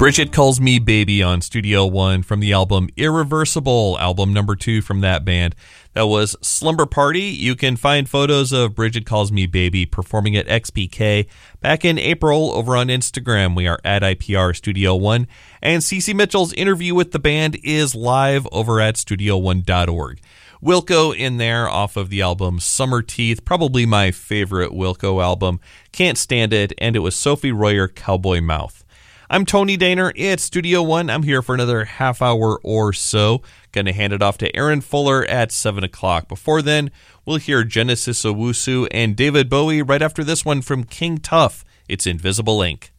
Bridget Calls Me Baby on Studio One from the album Irreversible, album number 2 from that band. That was Slumber Party. You can find photos of Bridget Calls Me Baby performing at XPK back in April over on Instagram. We are at IPR Studio One. And CeCe Mitchell's interview with the band is live over at studio1.org. Wilco in there off of the album Summer Teeth, probably my favorite Wilco album. Can't Stand It, and it was Sophie Royer, Cowboy Mouth. I'm Tony Daner. It's Studio One. I'm here for another half hour or so. Going to hand it off to Aaron Fuller at 7 o'clock. Before then, we'll hear Genesis Owusu and David Bowie right after this one from King Tuff. It's Invisible Ink.